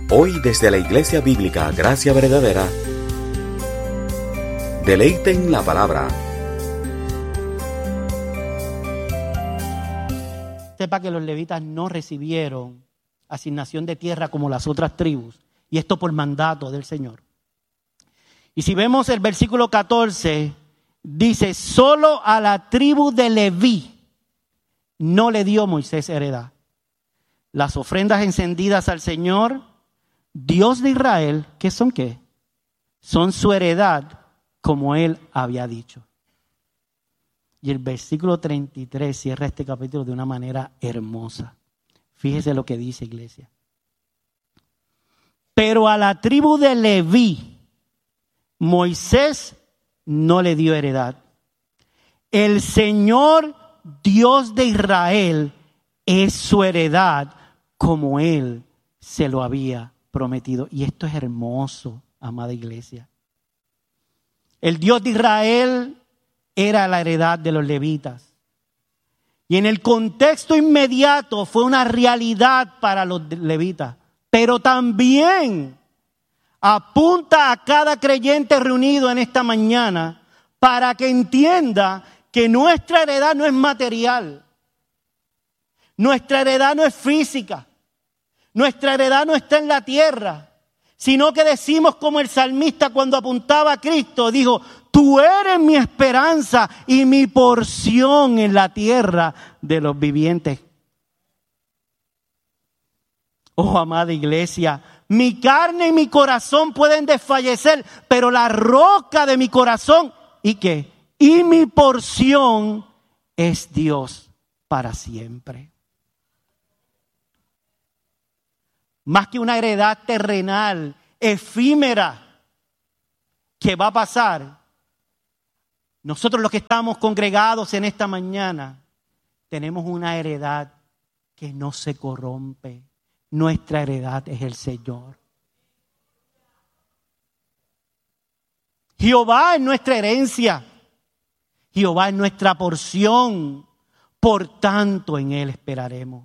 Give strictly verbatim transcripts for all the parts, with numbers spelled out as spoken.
Hoy desde la Iglesia Bíblica Gracia Verdadera, deleiten la palabra. Sepa que los levitas no recibieron asignación de tierra como las otras tribus, y esto por mandato del Señor. Y si vemos el versículo catorce, dice, solo a la tribu de Leví no le dio Moisés heredad. Las ofrendas encendidas al Señor, Dios de Israel, ¿qué son qué? Son su heredad, como él había dicho. Y el versículo treinta y tres cierra este capítulo de una manera hermosa. Fíjese lo que dice, iglesia. Pero a la tribu de Leví, Moisés no le dio heredad. El Señor Dios de Israel es su heredad, como él se lo había prometido. Y esto es hermoso, amada iglesia. El Dios de Israel era la heredad de los levitas. Y en el contexto inmediato fue una realidad para los levitas. Pero también apunta a cada creyente reunido en esta mañana para que entienda que nuestra heredad no es material. Nuestra heredad no es física. Nuestra heredad no está en la tierra. Sino que decimos como el salmista cuando apuntaba a Cristo, dijo, tú eres mi esperanza y mi porción en la tierra de los vivientes. Oh, amada iglesia, mi carne y mi corazón pueden desfallecer, pero la roca de mi corazón, ¿y qué? Y mi porción es Dios para siempre. Más que una heredad terrenal, efímera, que va a pasar. Nosotros los que estamos congregados en esta mañana, tenemos una heredad que no se corrompe. Nuestra heredad es el Señor. Jehová es nuestra herencia. Jehová es nuestra porción. Por tanto, en Él esperaremos.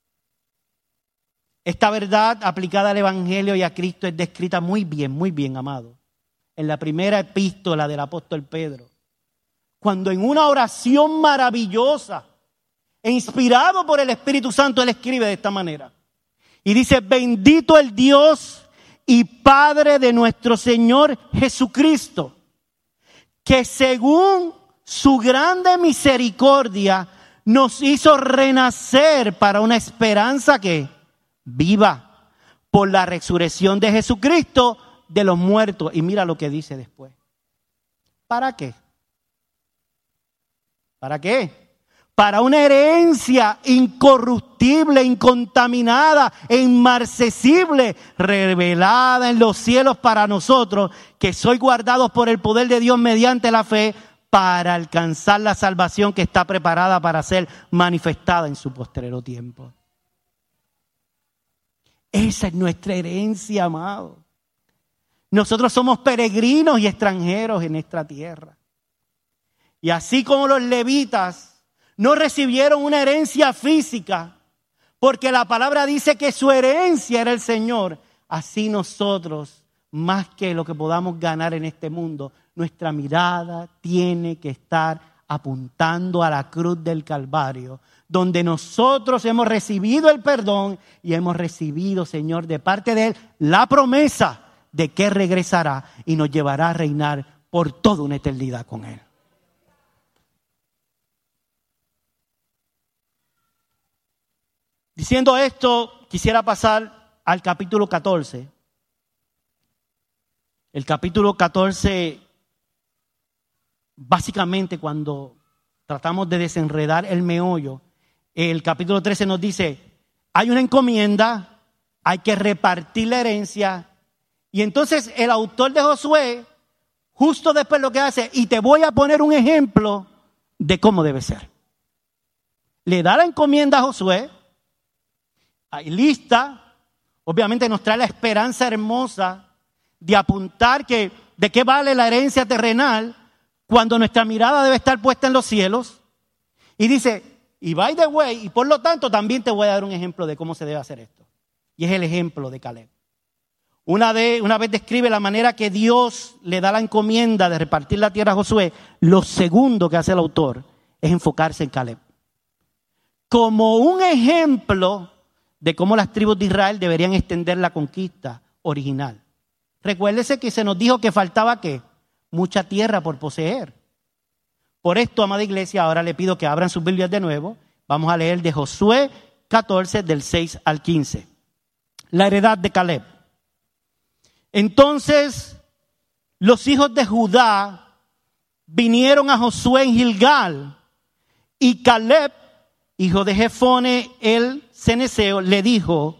Esta verdad aplicada al Evangelio y a Cristo es descrita muy bien, muy bien, amado. En la primera epístola del apóstol Pedro. Cuando en una oración maravillosa e inspirado por el Espíritu Santo, él escribe de esta manera. Y dice, bendito el Dios y Padre de nuestro Señor Jesucristo, que según su grande misericordia nos hizo renacer para una esperanza que viva por la resurrección de Jesucristo de los muertos. Y mira lo que dice después. ¿Para qué? ¿Para qué? Para una herencia incorruptible, incontaminada e inmarcesible, revelada en los cielos para nosotros, que sois guardados por el poder de Dios mediante la fe, para alcanzar la salvación que está preparada para ser manifestada en su postrero tiempo. Esa es nuestra herencia, amado. Nosotros somos peregrinos y extranjeros en esta tierra. Y así como los levitas no recibieron una herencia física, porque la palabra dice que su herencia era el Señor, así nosotros, más que lo que podamos ganar en este mundo, nuestra mirada tiene que estar apuntando a la cruz del Calvario, donde nosotros hemos recibido el perdón y hemos recibido, Señor, de parte de Él, la promesa de que regresará y nos llevará a reinar por toda una eternidad con Él. Diciendo esto, quisiera pasar al capítulo catorce. El capítulo catorce, básicamente cuando tratamos de desenredar el meollo, el capítulo trece nos dice, hay una encomienda, hay que repartir la herencia. Y entonces el autor de Josué, justo después lo que hace, y te voy a poner un ejemplo de cómo debe ser. Le da la encomienda a Josué, ahí lista, obviamente nos trae la esperanza hermosa de apuntar que de qué vale la herencia terrenal cuando nuestra mirada debe estar puesta en los cielos. Y dice, y by the way, y por lo tanto también te voy a dar un ejemplo de cómo se debe hacer esto. Y es el ejemplo de Caleb. Una, de, una vez describe la manera que Dios le da la encomienda de repartir la tierra a Josué. Lo segundo que hace el autor es enfocarse en Caleb como un ejemplo de cómo las tribus de Israel deberían extender la conquista original. Recuérdese que se nos dijo que faltaba ¿qué? Mucha tierra por poseer. Por esto, amada iglesia, ahora le pido que abran sus Biblias de nuevo. Vamos a leer de Josué catorce, del seis al quince. La heredad de Caleb. Entonces, los hijos de Judá vinieron a Josué en Gilgal, y Caleb, hijo de Jefone el ceneseo, le dijo: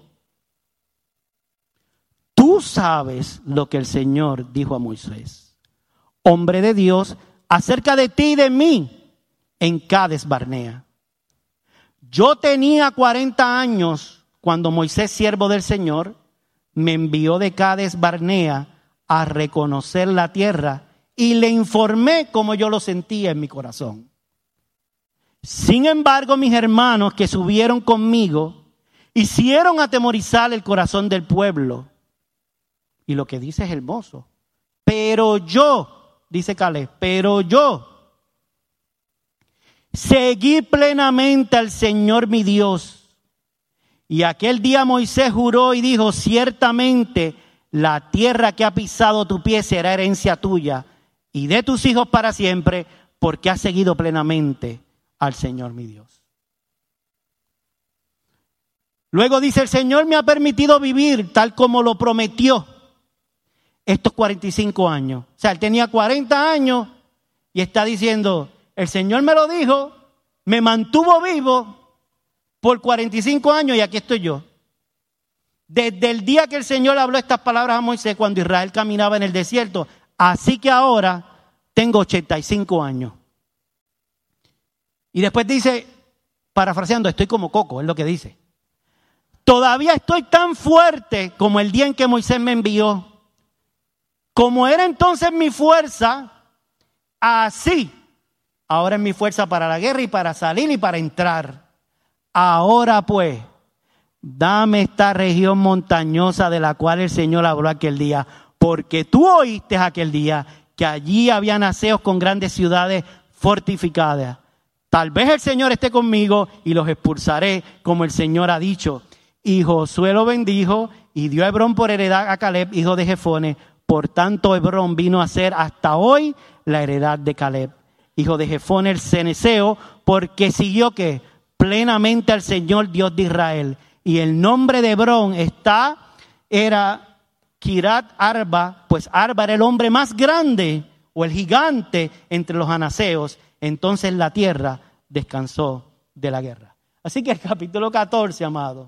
tú sabes lo que el Señor dijo a Moisés, hombre de Dios, acerca de ti y de mí en Cades Barnea. Yo tenía cuarenta años cuando Moisés, siervo del Señor, me envió de Cades Barnea a reconocer la tierra, y le informé cómo yo lo sentía en mi corazón. Sin embargo, mis hermanos que subieron conmigo hicieron atemorizar el corazón del pueblo. Y lo que dice es hermoso. Pero yo, dice Caleb, pero yo seguí plenamente al Señor mi Dios. Y aquel día Moisés juró y dijo: ciertamente la tierra que ha pisado tu pie será herencia tuya y de tus hijos para siempre, porque has seguido plenamente al Señor mi Dios. Luego dice: el Señor me ha permitido vivir tal como lo prometió estos cuarenta y cinco años. O sea, él tenía cuarenta años y está diciendo: el Señor me lo dijo, me mantuvo vivo por cuarenta y cinco años y aquí estoy yo. Desde el día que el Señor habló estas palabras a Moisés cuando Israel caminaba en el desierto, así que ahora tengo ochenta y cinco años. Y después dice, parafraseando, estoy como coco, es lo que dice. Todavía estoy tan fuerte como el día en que Moisés me envió. Como era entonces mi fuerza, así ahora es mi fuerza para la guerra y para salir y para entrar. Ahora pues, dame esta región montañosa de la cual el Señor habló aquel día, porque tú oíste aquel día que allí había aseos con grandes ciudades fortificadas. Tal vez el Señor esté conmigo y los expulsaré como el Señor ha dicho. Y Josué lo bendijo y dio a Hebrón por heredad a Caleb, hijo de Jefone. Por tanto, Hebrón vino a ser hasta hoy la heredad de Caleb, hijo de Jefone el ceneseo, porque siguió que plenamente al Señor Dios de Israel. Y el nombre de Hebrón está, era Kirat Arba, pues Arba era el hombre más grande o el gigante entre los anaseos. Entonces la tierra descansó de la guerra. Así que el capítulo catorce, amado,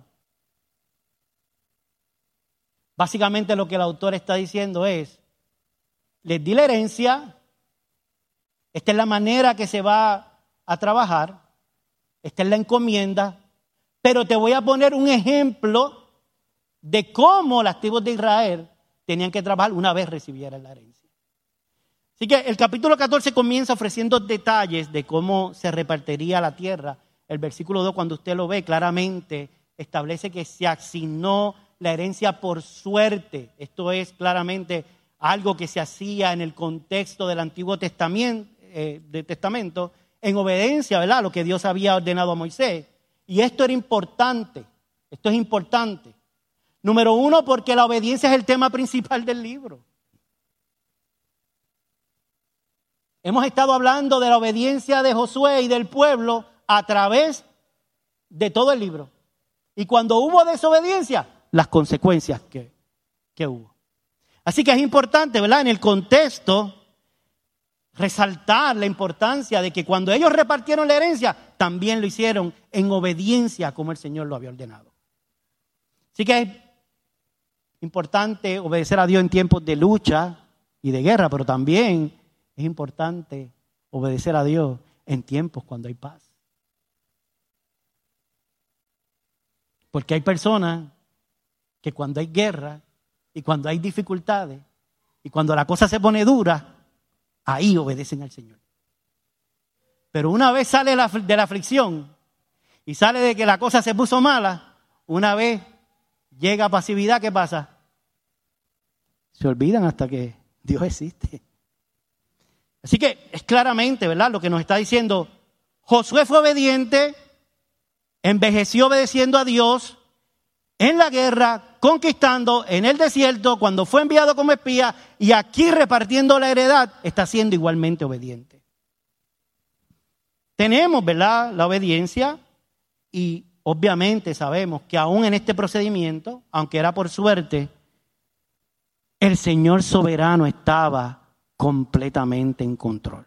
básicamente lo que el autor está diciendo es: les di la herencia, esta es la manera que se va a trabajar, esta es la encomienda, pero te voy a poner un ejemplo de cómo las tribus de Israel tenían que trabajar una vez recibieran la herencia. Así que el capítulo catorce comienza ofreciendo detalles de cómo se repartiría la tierra. El versículo dos, cuando usted lo ve, claramente establece que se asignó la herencia por suerte. Esto es claramente algo que se hacía en el contexto del Antiguo Testamento, eh, de Testamento en obediencia, ¿verdad?, a lo que Dios había ordenado a Moisés. Y esto era importante. Esto es importante. Número uno, porque la obediencia es el tema principal del libro. Hemos estado hablando de la obediencia de Josué y del pueblo a través de todo el libro. Y cuando hubo desobediencia, las consecuencias que, que hubo. Así que es importante, ¿verdad?, en el contexto, resaltar la importancia de que cuando ellos repartieron la herencia, también lo hicieron en obediencia como el Señor lo había ordenado. Así que es importante obedecer a Dios en tiempos de lucha y de guerra, pero también es importante obedecer a Dios en tiempos cuando hay paz. Porque hay personas que cuando hay guerra y cuando hay dificultades y cuando la cosa se pone dura, ahí obedecen al Señor. Pero una vez sale de la aflicción y sale de que la cosa se puso mala, una vez llega pasividad, ¿qué pasa? Se olvidan hasta que Dios existe. Así que es claramente, ¿verdad?, lo que nos está diciendo. Josué fue obediente, envejeció obedeciendo a Dios en la guerra, conquistando en el desierto, cuando fue enviado como espía, y aquí repartiendo la heredad, está siendo igualmente obediente. Tenemos, ¿verdad?, la obediencia, y obviamente sabemos que aún en este procedimiento, aunque era por suerte, el Señor soberano estaba completamente en control.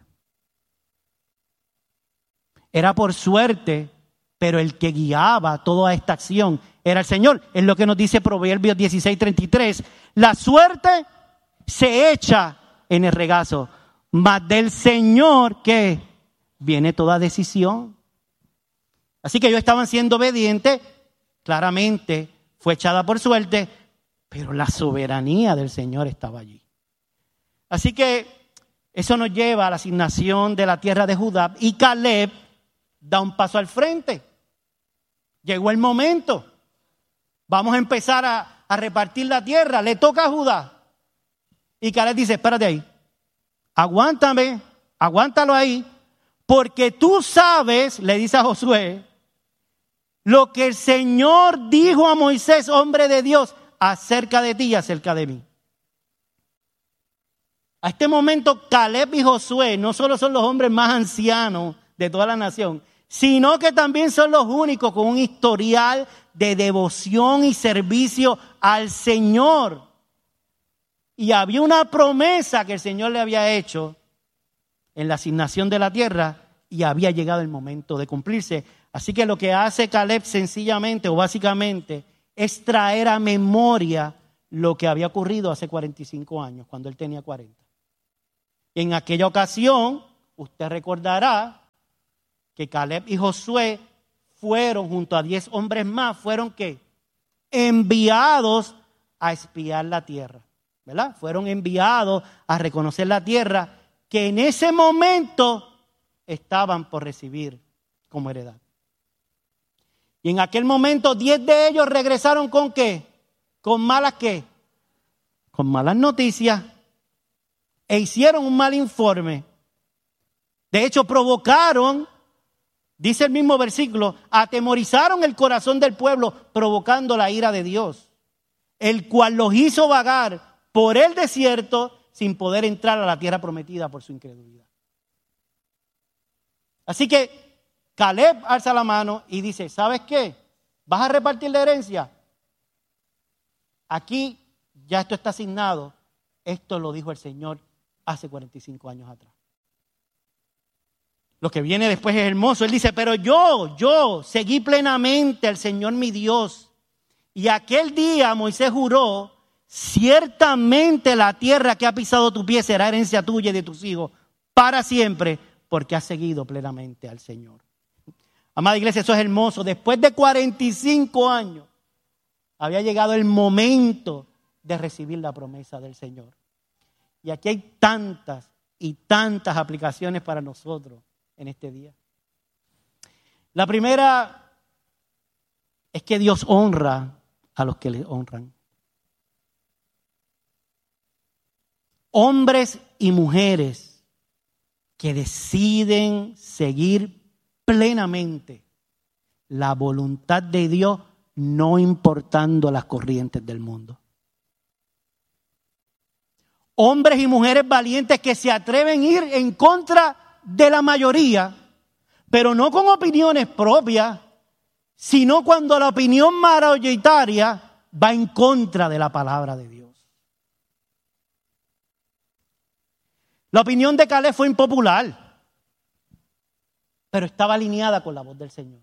Era por suerte, pero el que guiaba toda esta acción era el Señor. Es lo que nos dice Proverbios dieciséis treinta y tres. La suerte se echa en el regazo, mas del Señor que viene toda decisión. Así que ellos estaban siendo obedientes, claramente fue echada por suerte, pero la soberanía del Señor estaba allí. Así que eso nos lleva a la asignación de la tierra de Judá, y Caleb da un paso al frente. Llegó el momento. Vamos a empezar a, a repartir la tierra. Le toca a Judá. Y Caleb dice, espérate ahí. Aguántame, aguántalo ahí. Porque tú sabes, le dice a Josué, lo que el Señor dijo a Moisés, hombre de Dios, acerca de ti y acerca de mí. A este momento, Caleb y Josué no solo son los hombres más ancianos de toda la nación, sino que también son los únicos con un historial de devoción y servicio al Señor. Y había una promesa que el Señor le había hecho en la asignación de la tierra y había llegado el momento de cumplirse. Así que lo que hace Caleb sencillamente o básicamente es traer a memoria lo que había ocurrido hace cuarenta y cinco años, cuando él tenía cuarenta. Y en aquella ocasión, usted recordará que Caleb y Josué fueron, junto a diez hombres más, fueron ¿qué? Enviados a espiar la tierra, ¿verdad? Fueron enviados a reconocer la tierra que en ese momento estaban por recibir como heredad. Y en aquel momento diez de ellos regresaron ¿con qué? ¿Con malas qué? Con malas noticias. E hicieron un mal informe. De hecho, provocaron, dice el mismo versículo, atemorizaron el corazón del pueblo, provocando la ira de Dios, el cual los hizo vagar por el desierto sin poder entrar a la tierra prometida por su incredulidad. Así que Caleb alza la mano y dice, ¿sabes qué? ¿Vas a repartir la herencia? Aquí ya esto está asignado. Esto lo dijo el Señor hace cuarenta y cinco años atrás. Lo que viene después es hermoso. Él dice, pero yo, yo seguí plenamente al Señor mi Dios. Y aquel día Moisés juró, ciertamente la tierra que ha pisado tu pie será herencia tuya y de tus hijos para siempre, porque has seguido plenamente al Señor. Amada iglesia, eso es hermoso. Después de cuarenta y cinco años, había llegado el momento de recibir la promesa del Señor. Y aquí hay tantas y tantas aplicaciones para nosotros en este día. La primera es que Dios honra a los que le honran. Hombres y mujeres que deciden seguir plenamente la voluntad de Dios, no importando las corrientes del mundo. Hombres y mujeres valientes que se atreven a ir en contra de la mayoría, pero no con opiniones propias, sino cuando la opinión mayoritaria va en contra de la palabra de Dios. La opinión de Caleb fue impopular, pero estaba alineada con la voz del Señor.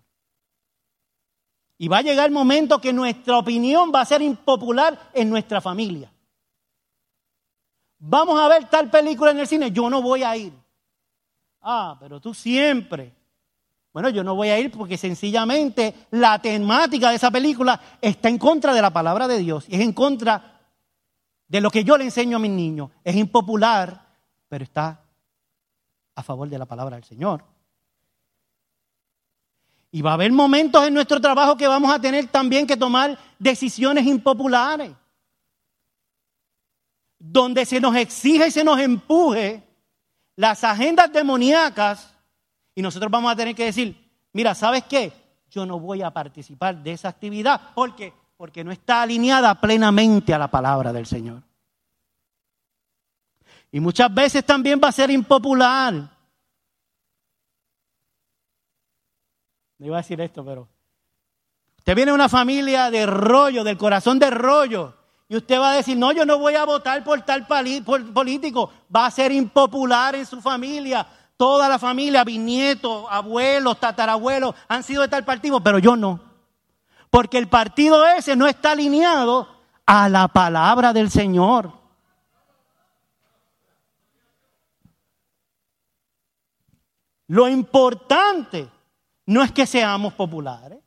Y va a llegar el momento que nuestra opinión va a ser impopular en nuestra familia. Vamos a ver tal película en el cine, yo no voy a ir. Ah, pero tú siempre. Bueno, yo no voy a ir porque sencillamente la temática de esa película está en contra de la palabra de Dios. Y es en contra de lo que yo le enseño a mis niños. Es impopular, pero está a favor de la palabra del Señor. Y va a haber momentos en nuestro trabajo que vamos a tener también que tomar decisiones impopulares. donde se nos exige y se nos empuje las agendas demoníacas, y nosotros vamos a tener que decir, mira, ¿sabes qué? Yo no voy a participar de esa actividad. ¿Por qué? Porque no está alineada plenamente a la palabra del Señor. Y muchas veces también va a ser impopular. No iba a decir esto, pero usted viene de una familia de rollo, del corazón de rollo, y usted va a decir, no, yo no voy a votar por tal pali- por político. Va a ser impopular en su familia. Toda la familia, bisnietos, abuelos, tatarabuelos, han sido de tal partido, pero yo no. Porque el partido ese no está alineado a la palabra del Señor. Lo importante no es que seamos populares.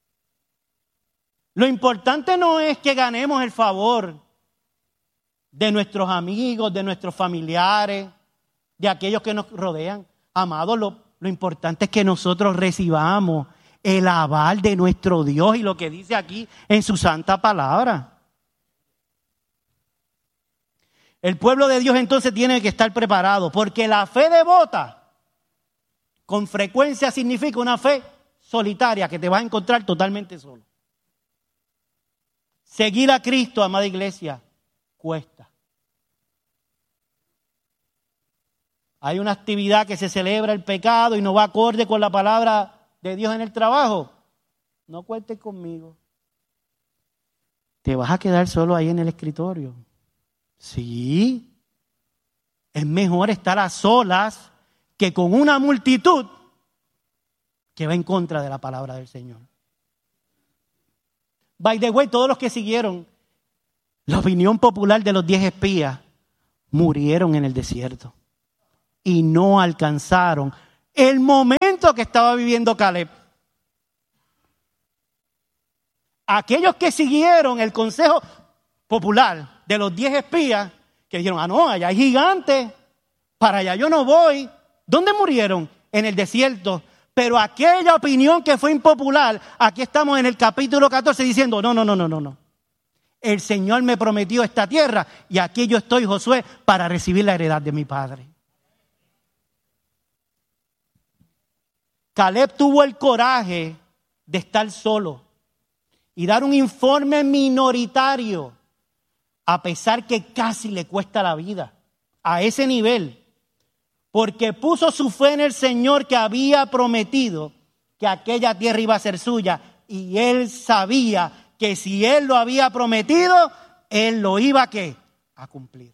Lo importante no es que ganemos el favor de nuestros amigos, de nuestros familiares, de aquellos que nos rodean. Amados, lo, lo importante es que nosotros recibamos el aval de nuestro Dios y lo que dice aquí en su santa palabra. El pueblo de Dios entonces tiene que estar preparado, porque la fe devota con frecuencia significa una fe solitaria que te vas a encontrar totalmente solo. Seguir a Cristo, amada iglesia, cuesta. Hay una actividad que se celebra el pecado y no va acorde con la palabra de Dios en el trabajo. No cuentes conmigo. Te vas a quedar solo ahí en el escritorio. Sí. Es mejor estar a solas que con una multitud que va en contra de la palabra del Señor. By the way, todos los que siguieron la opinión popular de los diez espías murieron en el desierto y no alcanzaron el momento que estaba viviendo Caleb. Aquellos que siguieron el consejo popular de los diez espías, que dijeron, ah no, allá hay gigantes, para allá yo no voy. ¿Dónde murieron? En el desierto. Pero aquella opinión que fue impopular, aquí estamos en el capítulo catorce diciendo, no, no, no, no, no, no. El Señor me prometió esta tierra y aquí yo estoy, Josué, para recibir la heredad de mi padre. Caleb tuvo el coraje de estar solo y dar un informe minoritario, a pesar que casi le cuesta la vida, a ese nivel. Porque puso su fe en el Señor que había prometido que aquella tierra iba a ser suya. Y él sabía que si él lo había prometido, él lo iba ¿a qué? A cumplir.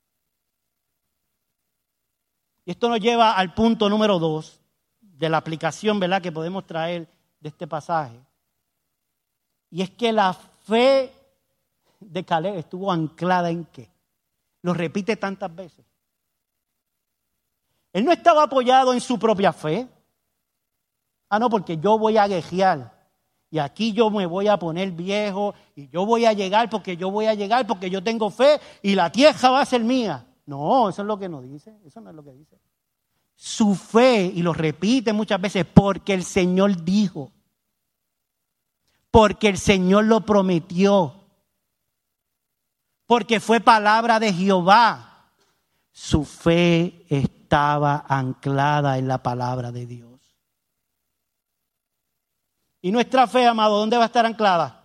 Y esto nos lleva al punto número dos de la aplicación, ¿verdad?, que podemos traer de este pasaje. Y es que la fe de Caleb estuvo anclada ¿en qué? Lo repite tantas veces. Él no estaba apoyado en su propia fe. Ah, no, porque yo voy a guerrear. Y aquí yo me voy a poner viejo. Y yo voy a llegar porque yo voy a llegar porque yo tengo fe. Y la tierra va a ser mía. No, eso es lo que no dice. Eso no es lo que dice. Su fe, y lo repite muchas veces, porque el Señor dijo. Porque el Señor lo prometió. Porque fue palabra de Jehová. Su fe estaba anclada en la palabra de Dios. Y nuestra fe, amado, ¿dónde va a estar anclada?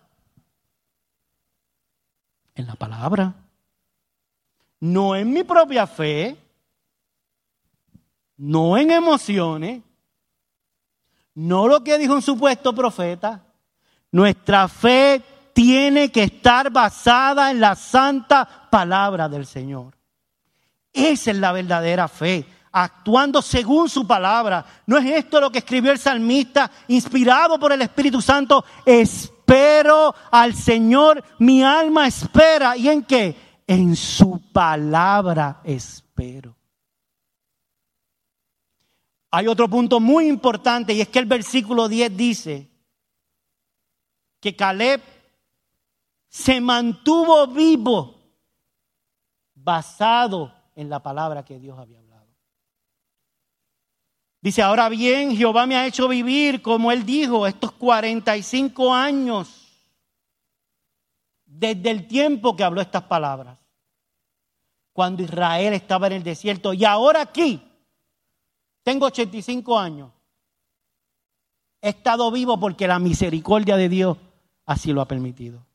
En la palabra. No en mi propia fe, no en emociones, no lo que dijo un supuesto profeta. Nuestra fe tiene que estar basada en la santa palabra del Señor. Esa es la verdadera fe, actuando según su palabra. ¿No es esto lo que escribió el salmista, inspirado por el Espíritu Santo? Espero al Señor, mi alma espera. ¿Y en qué? En su palabra espero. Hay otro punto muy importante, y es que el versículo diez dice que Caleb se mantuvo vivo basado en la palabra que Dios había hablado. Dice, ahora bien, Jehová me ha hecho vivir, como él dijo, estos cuarenta y cinco años desde el tiempo que habló estas palabras. cuando Israel estaba en el desierto. Y ahora aquí, tengo ochenta y cinco años. He estado vivo porque la misericordia de Dios así lo ha permitido.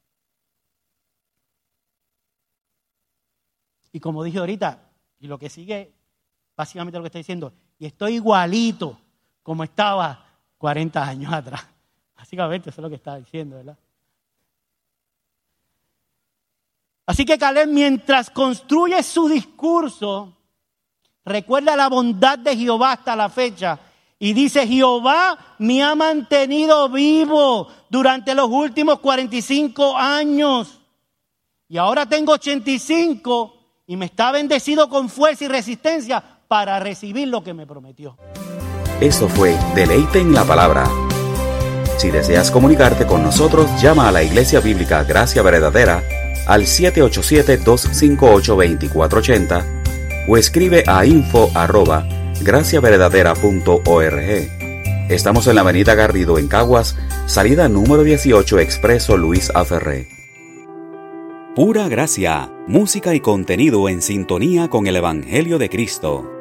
Y como dije ahorita, y lo que sigue, básicamente lo que estoy diciendo, y estoy igualito como estaba cuarenta años atrás. Básicamente eso es lo que estaba diciendo, ¿verdad? Así que Caleb, mientras construye su discurso, recuerda la bondad de Jehová hasta la fecha. Y dice, Jehová me ha mantenido vivo durante los últimos cuarenta y cinco años. Y ahora tengo ochenta y cinco y me está bendecido con fuerza y resistencia para recibir lo que me prometió. Eso fue Deleite en la Palabra. Si deseas comunicarte con nosotros, llama a la Iglesia Bíblica Gracia Verdadera al siete ocho siete, dos cinco ocho, dos cuatro ocho cero o escribe a info arroba gracia verdadera punto org. Estamos en la avenida Garrido en Caguas, salida número dieciocho, Expreso Luis Aferré. Pura gracia, música y contenido en sintonía con el Evangelio de Cristo.